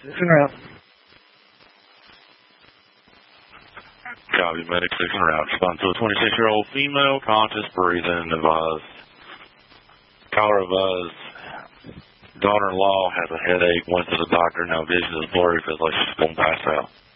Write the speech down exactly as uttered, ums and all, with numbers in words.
Six route. Copy, medic six route. Respond to a twenty-six-year-old female, conscious, breathing, advised. Caller advised. Daughter-in-law has a headache, went to the doctor, now vision is blurry, feels like she's going to pass out.